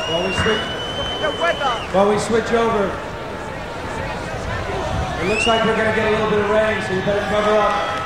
While we switch over, it looks like we're going to get a little bit of rain, so you better cover up.